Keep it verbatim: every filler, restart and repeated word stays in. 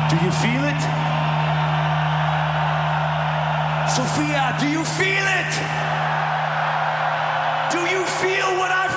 Do you feel it? Sophia, do you feel it? Do you feel what I